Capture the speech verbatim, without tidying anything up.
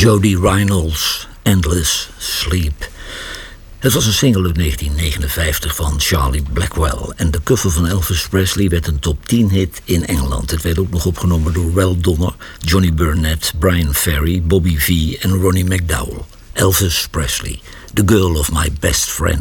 Jody Reynolds, Endless Sleep. Het was een single uit negentien negenenvijftig van Charlie Blackwell. En de cover van Elvis Presley werd een top tien hit in Engeland. Het werd ook nog opgenomen door Ral Donner, Johnny Burnett, Brian Ferry, Bobby Vee en Ronnie McDowell. Elvis Presley, The Girl of My Best Friend.